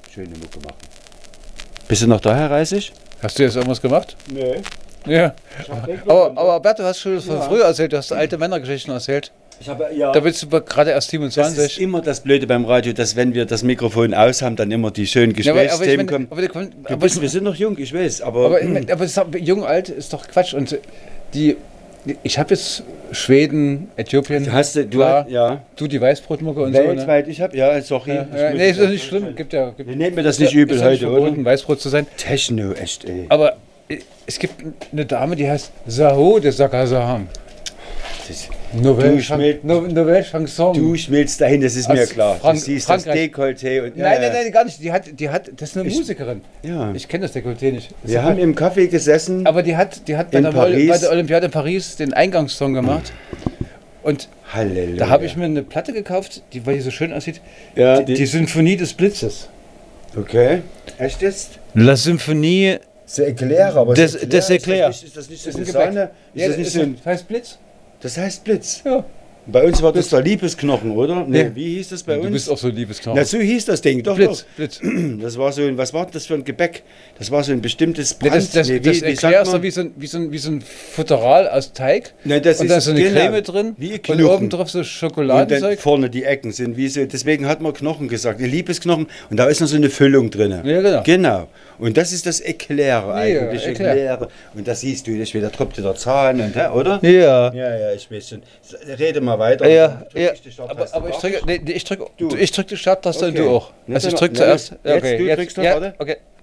schöne Mucke machen. Bist du noch da, Herr Reisig? Hast du jetzt irgendwas gemacht? Nee. Ja. Aber Bert, du hast schon von früher erzählt, du hast alte Männergeschichten erzählt. Da bist du gerade erst 27. Das ist immer das Blöde beim Radio, dass wenn wir das Mikrofon aus haben, dann immer die schönen Gesprächsthemen kommen. Wir sind noch jung, ich weiß, aber jung, alt ist doch Quatsch. Und ich habe jetzt Schweden, Äthiopien, du die Weißbrotmucke und weltweit, so. Ne? Sorry. Nee, ist doch nicht schlimm. Wir nehmen mir das nicht übel heute, oder? Weißbrot zu sein. Techno, echt, ey. Aber es gibt eine Dame, die heißt Saho de Sakasaham. Nouvelle Chanson. Du schmilzt dahin, das ist mir klar. Du siehst das Dekolleté und... Nein, gar nicht. Das ist eine Musikerin. Ja. Ich kenne das Dekolleté nicht. Wir haben im Café gesessen. Aber die hat bei der Olympiade in Paris den Eingangssong gemacht. Und Halleluja. Da habe ich mir eine Platte gekauft, weil die so schön aussieht. Ja, die Symphonie des Blitzes. Okay. Echt jetzt? La Symphonie... C'est éclair, aber das Éclair. Ist das nicht so eine Sonne? Das heißt Blitz? Das heißt Blitz? Ja. Bei uns war das der Liebesknochen, oder? Nee, ja. Wie hieß das bei uns? Du bist auch so Liebesknochen. Na, so hieß das Ding, doch. Blitz. Das war so ein, was war das für ein Gebäck? Das war so ein bestimmtes Brand. Das Éclair ist so wie so ein Futteral aus Teig. Nein, das und da ist so eine Creme drin. Wie und oben drauf so Schokoladenzeug. Und dann vorne die Ecken sind wie so, deswegen hat man Knochen gesagt, ein Liebesknochen. Und da ist noch so eine Füllung drin. Ja, genau. Genau. Und das ist das Éclair eigentlich. Ja, Éclair. Und da siehst du, das wieder tropft der Zahn, und, oder? Ja. Ja, ich weiß schon. Rede mal weiter. Ja. Aber ich drücke die Starttaste und du auch. Nee, Also ich drücke zuerst. Okay, jetzt, du drückst doch, ja, warte. okay.